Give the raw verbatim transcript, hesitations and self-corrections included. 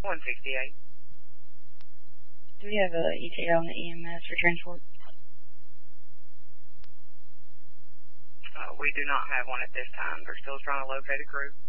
one sixty-eight. Do we have a E T A on the E M S for transport? Uh, we do not have one at this time. They're still trying to locate a crew.